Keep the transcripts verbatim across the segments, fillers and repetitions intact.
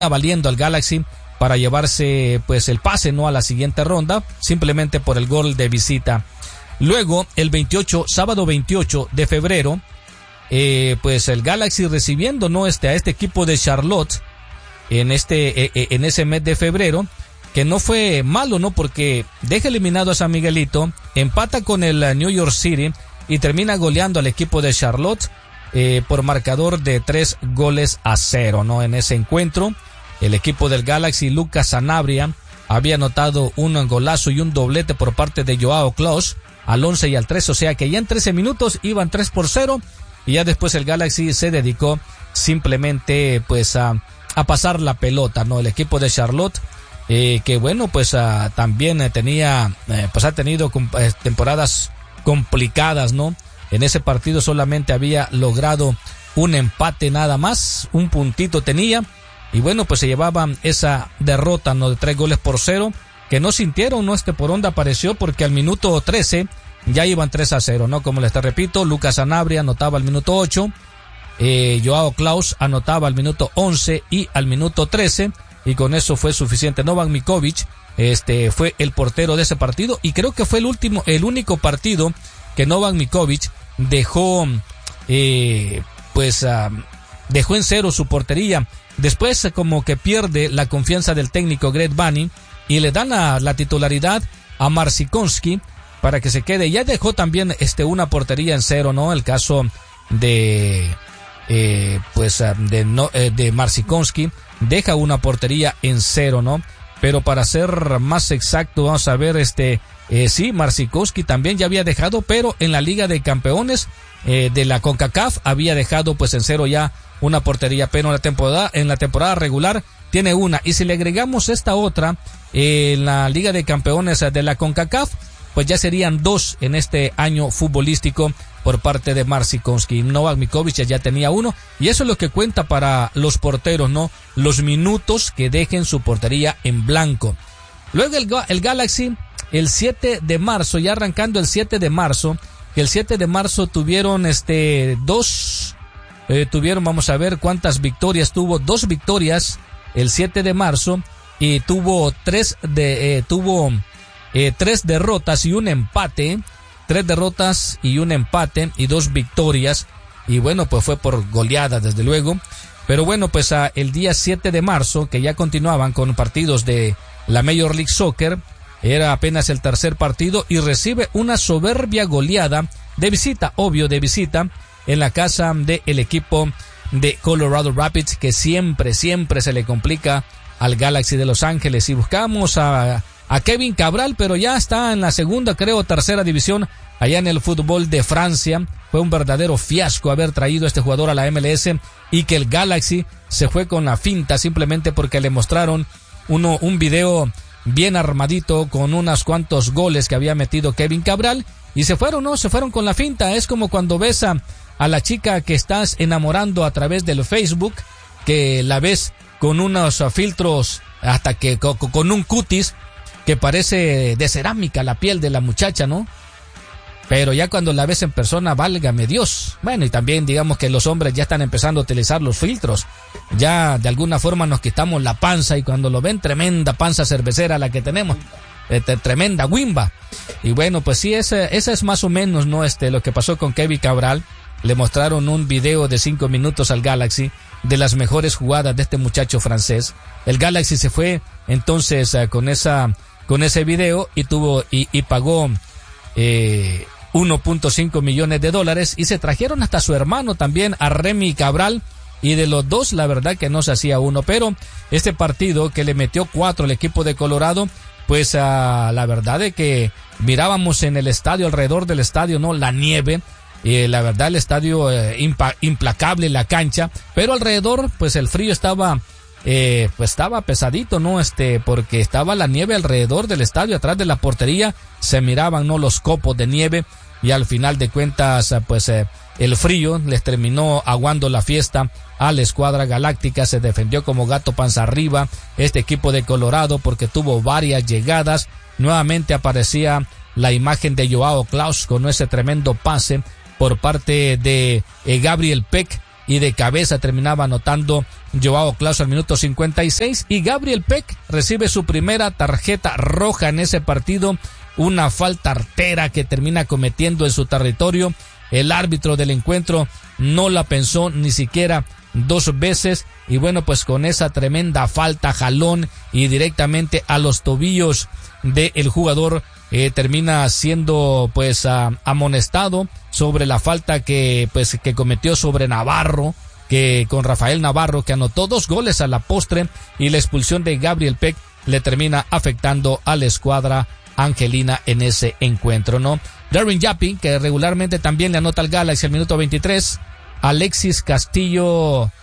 valiendo al Galaxy para llevarse pues el pase, ¿no?, a la siguiente ronda, simplemente por el gol de visita. Luego, el veintiocho, sábado veintiocho de febrero, eh, pues el Galaxy recibiendo, ¿no?, este, a este equipo de Charlotte, en este, eh, en ese mes de febrero, que no fue malo, ¿no?, porque deja eliminado a San Miguelito, empata con el New York City y termina goleando al equipo de Charlotte, eh, por marcador de tres goles a cero, ¿no? En ese encuentro, el equipo del Galaxy, Lucas Sanabria, había anotado un golazo y un doblete por parte de Joao Klaus al once y al trece, o sea que ya en trece minutos iban tres por cero, y ya después el Galaxy se dedicó simplemente pues a, a pasar la pelota, ¿no? El equipo de Charlotte, eh, que bueno, pues uh, también eh, tenía, eh, pues ha tenido eh, temporadas complicadas, ¿no? En ese partido solamente había logrado un empate nada más, un puntito tenía, y bueno, pues se llevaban esa derrota, ¿no?, de tres goles por cero, que no sintieron, ¿no? Este por onda apareció porque al minuto trece ya iban tres a cero, ¿no? Como les te repito, Lucas Sanabria anotaba al minuto ocho, eh, Joao Klaus anotaba al minuto once y al minuto trece, y con eso fue suficiente. Novak Mikovic, este, fue el portero de ese partido, y creo que fue el último, el único partido que Novak Mikovic dejó, eh, pues, uh, dejó en cero su portería. Después, como que pierde la confianza del técnico Greg Vanney y le dan la, la titularidad a Marcinkowski para que se quede. Ya dejó también este una portería en cero, ¿no? El caso de, eh, pues, de, no, eh, de Marcinkowski deja una portería en cero, ¿no? Pero para ser más exacto, vamos a ver, este, eh, sí, Marcinkowski también ya había dejado, pero en la Liga de Campeones eh, de la CONCACAF había dejado pues en cero ya una portería, pero en la temporada, en la temporada regular tiene una, y si le agregamos esta otra eh, en la Liga de Campeones de la CONCACAF, pues ya serían dos en este año futbolístico por parte de Marcinkowski. Novak Mikovic ya tenía uno, y eso es lo que cuenta para los porteros, ¿no? Los minutos que dejen su portería en blanco. Luego el, el Galaxy, el siete de marzo, ya arrancando el siete de marzo, que el siete de marzo tuvieron este dos, eh, tuvieron, vamos a ver cuántas victorias tuvo, dos victorias el siete de marzo, y tuvo tres de, eh, tuvo eh, tres derrotas y un empate, tres derrotas y un empate y dos victorias, y bueno, pues fue por goleada desde luego, pero bueno, pues a, el día siete de marzo, que ya continuaban con partidos de la Major League Soccer, era apenas el tercer partido, y recibe una soberbia goleada de visita, obvio de visita, en la casa del equipo de Colorado Rapids, que siempre, siempre se le complica al Galaxy de Los Ángeles. Y buscamos a, a Kevin Cabral, pero ya está en la segunda, creo, tercera división, allá en el fútbol de Francia. Fue un verdadero fiasco haber traído a este jugador a la M L S, y que el Galaxy se fue con la finta simplemente porque le mostraron uno, un video bien armadito con unos cuantos goles que había metido Kevin Cabral, y se fueron, ¿no? Se fueron con la finta. Es como cuando ves a, a la chica que estás enamorando a través del Facebook, que la ves con unos filtros, hasta que con, con un cutis que parece de cerámica la piel de la muchacha, ¿no? Pero ya cuando la ves en persona, válgame Dios. Bueno, y también digamos que los hombres ya están empezando a utilizar los filtros. Ya de alguna forma nos quitamos la panza, y cuando lo ven, tremenda panza cervecera la que tenemos. Este, tremenda guimba. Y bueno, pues sí, ese, ese es más o menos, ¿no? Este, lo que pasó con Kevin Cabral. Le mostraron un video de cinco minutos al Galaxy de las mejores jugadas de este muchacho francés. El Galaxy se fue entonces uh, con esa, con ese video, y tuvo, y, y pagó, eh, uno punto cinco millones de dólares, y se trajeron hasta su hermano también, a Remy Cabral, y de los dos la verdad que no se hacía uno. Pero este partido que le metió cuatro el equipo de Colorado, pues uh, la verdad de que mirábamos en el estadio, alrededor del estadio, no, la nieve, y la verdad el estadio eh, impa, implacable, la cancha, pero alrededor pues el frío estaba eh, pues estaba pesadito, no, este, porque estaba la nieve alrededor del estadio. Atrás de la portería se miraban, no, los copos de nieve, y al final de cuentas pues eh, el frío les terminó aguando la fiesta a la escuadra galáctica. Se defendió como gato panza arriba este equipo de Colorado, porque tuvo varias llegadas. Nuevamente aparecía la imagen de Joao Klaus con ese tremendo pase por parte de eh, Gabriel Peck, y de cabeza terminaba anotando Joao Klaus al minuto cincuenta y seis, y Gabriel Peck recibe su primera tarjeta roja en ese partido, una falta artera que termina cometiendo en su territorio. El árbitro del encuentro no la pensó ni siquiera dos veces, y bueno, pues con esa tremenda falta, jalón y directamente a los tobillos del jugador, eh, termina siendo pues uh, amonestado sobre la falta que pues que cometió sobre Navarro, que con Rafael Navarro, que anotó dos goles a la postre, y la expulsión de Gabriel Peck le termina afectando a la escuadra angelina en ese encuentro, ¿no? Darwin Yappi, que regularmente también le anota al Galaxy al minuto veintitrés, Alexis Castillo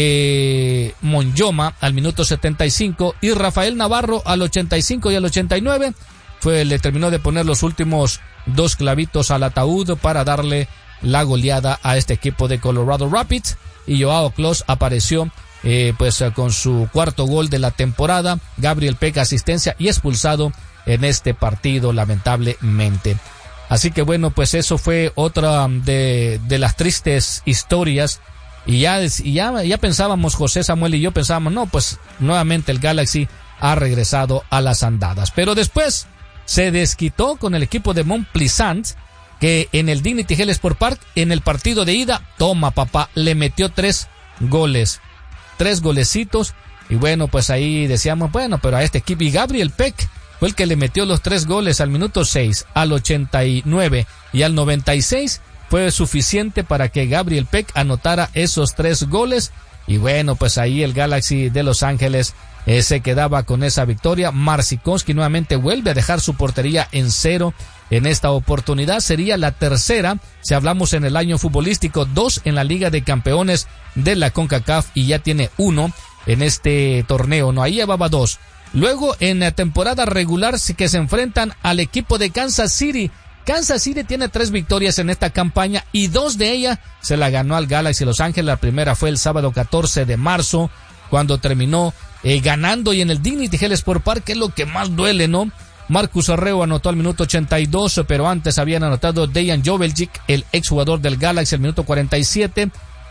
eh, Monjoma al minuto setenta y cinco, y Rafael Navarro al ochenta y cinco y al ochenta y nueve, fue, le terminó de poner los últimos dos clavitos al ataúd para darle la goleada a este equipo de Colorado Rapids, y Joao Klaus apareció eh, pues con su cuarto gol de la temporada. Gabriel Peck asistencia y expulsado en este partido, lamentablemente. Así que bueno, pues eso fue otra de, de las tristes historias, y ya, y ya, ya pensábamos, José Samuel y yo pensábamos, no, pues nuevamente el Galaxy ha regresado a las andadas, pero después se desquitó con el equipo de Mont Pleasant, que en el Dignity Health Sport Park, en el partido de ida, toma papá, le metió tres goles, tres golecitos, y bueno, pues ahí decíamos, bueno, pero a este equipo, y Gabriel Peck fue el que le metió los tres goles al minuto seis, al ochenta y nueve y al noventa y seis, fue suficiente para que Gabriel Peck anotara esos tres goles, y bueno, pues ahí el Galaxy de Los Ángeles eh, se quedaba con esa victoria. Marcinkowski nuevamente vuelve a dejar su portería en cero. En esta oportunidad sería la tercera, si hablamos en el año futbolístico, dos en la Liga de Campeones de la CONCACAF, y ya tiene uno en este torneo, no, ahí llevaba dos. Luego en la temporada regular que se enfrentan al equipo de Kansas City. Kansas City tiene tres victorias en esta campaña y dos de ellas se la ganó al Galaxy Los Ángeles. La primera fue el sábado catorce de marzo, cuando terminó eh, ganando, y en el Dignity Health Sport Park, que es lo que más duele, ¿no? Marcus Arreo anotó al minuto ochenta y dos, pero antes habían anotado Dejan Joveljic, el exjugador del Galaxy, al minuto cuarenta y siete,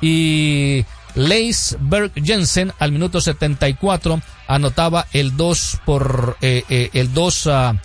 y Leis Berg Jensen al minuto setenta y cuatro anotaba el dos por eh, eh, el dos uh,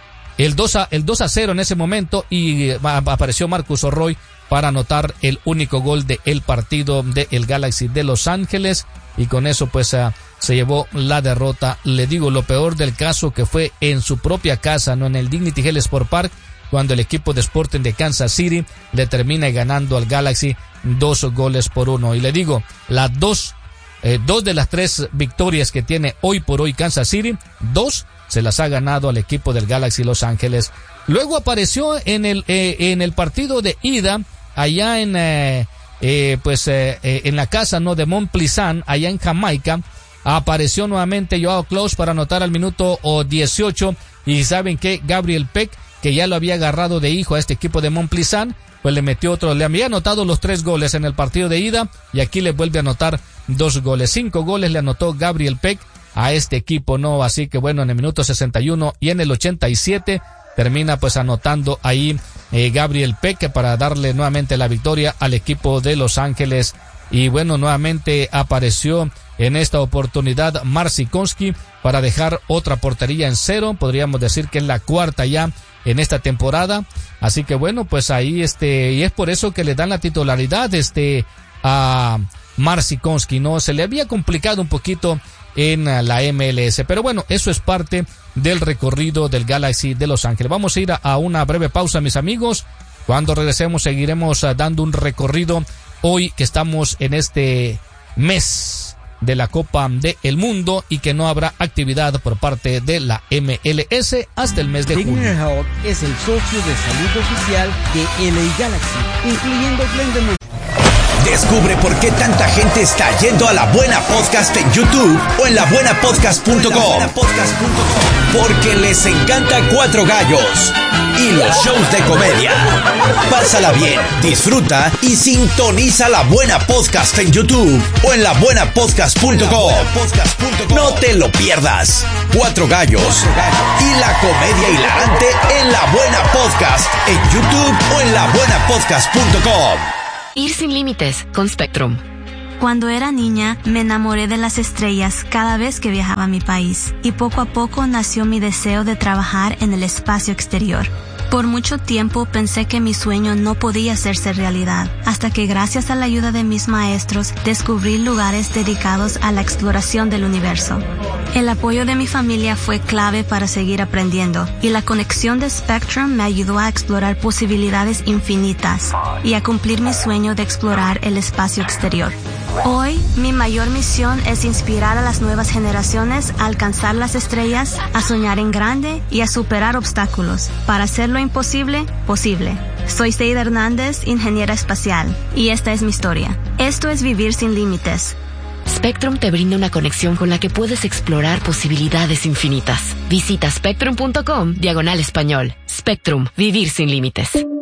el dos a el dos a cero en ese momento, y uh, apareció Marcus Arroyo para anotar el único gol de el partido de el Galaxy de Los Ángeles, y con eso pues uh, se llevó la derrota. Le digo, lo peor del caso, que fue en su propia casa, no en el Dignity Health Sport Park, cuando el equipo de Sporting de Kansas City le termina ganando al Galaxy dos goles por uno. Y le digo, las dos, eh, dos de las tres victorias que tiene hoy por hoy Kansas City, dos se las ha ganado al equipo del Galaxy Los Ángeles. Luego apareció en el eh, en el partido de ida allá en eh, eh, pues eh, eh, en la casa no de Mont Pleasant, allá en Jamaica. Apareció nuevamente Joao Klaus para anotar al minuto dieciocho, y saben que Gabriel Peck, que ya lo había agarrado de hijo a este equipo de Mont Pleasant, pues le metió otro, le había anotado los tres goles en el partido de ida, y aquí le vuelve a anotar dos goles. Cinco goles le anotó Gabriel Peck a este equipo, ¿no? Así que bueno, en el minuto sesenta y uno y en el ochenta y siete termina pues anotando ahí eh, Gabriel Peck para darle nuevamente la victoria al equipo de Los Ángeles. Y bueno, nuevamente apareció en esta oportunidad Marcinkowski para dejar otra portería en cero. Podríamos decir que es la cuarta ya en esta temporada. Así que bueno, pues ahí este, y es por eso que le dan la titularidad este a Marcinkowski, ¿no? Se le había complicado un poquito en la M L S, pero bueno, eso es parte del recorrido del Galaxy de Los Ángeles. Vamos a ir a, a una breve pausa, mis amigos. Cuando regresemos seguiremos uh, dando un recorrido hoy que estamos en este mes de la Copa del Mundo y que no habrá actividad por parte de la M L S hasta el mes de junio. Signer Health es el socio de salud oficial de L A Galaxy, incluyendo Glendon. Descubre por qué tanta gente está yendo a La Buena Podcast en YouTube o en la buena podcast punto com. Porque les encanta Cuatro Gallos y los shows de comedia. Pásala bien, disfruta y sintoniza La Buena Podcast en YouTube o en la buena podcast punto com. No te lo pierdas. Cuatro Gallos y la comedia hilarante en La Buena Podcast en YouTube o en la buena podcast punto com. Ir sin límites con Spectrum. Cuando era niña, me enamoré de las estrellas cada vez que viajaba a mi país, y poco a poco nació mi deseo de trabajar en el espacio exterior. Por mucho tiempo pensé que mi sueño no podía hacerse realidad, hasta que gracias a la ayuda de mis maestros descubrí lugares dedicados a la exploración del universo. El apoyo de mi familia fue clave para seguir aprendiendo, y la conexión de Spectrum me ayudó a explorar posibilidades infinitas y a cumplir mi sueño de explorar el espacio exterior. Hoy, mi mayor misión es inspirar a las nuevas generaciones a alcanzar las estrellas, a soñar en grande y a superar obstáculos, para hacer lo imposible, posible. Soy Seida Hernández, ingeniera espacial, y esta es mi historia. Esto es Vivir Sin Límites. Spectrum te brinda una conexión con la que puedes explorar posibilidades infinitas. Visita spectrum punto com, diagonal español. Spectrum, vivir sin límites.